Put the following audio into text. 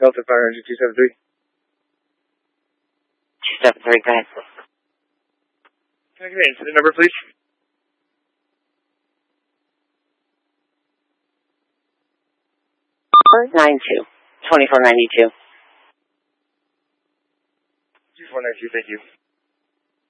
Delta Fire Engine 273. 273, go ahead. Can I get an incident number, please? 492. 2492. 2492, thank you.